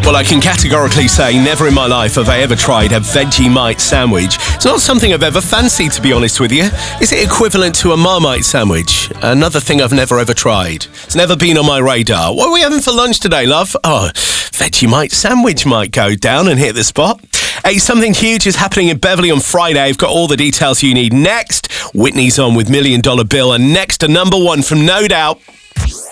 Well, I can categorically say never in my life have I ever tried a Vegemite sandwich. It's not something I've ever fancied, to be honest with you. Is it equivalent to a Marmite sandwich? Another thing I've never ever tried. It's never been on my radar. What are we having for lunch today, love? Oh, Vegemite sandwich might go down and hit the spot. Hey, something huge is happening in Beverley on Friday. I've got all the details you need next. Whitney's on with $1 Million Bill, and next, a number one from No Doubt.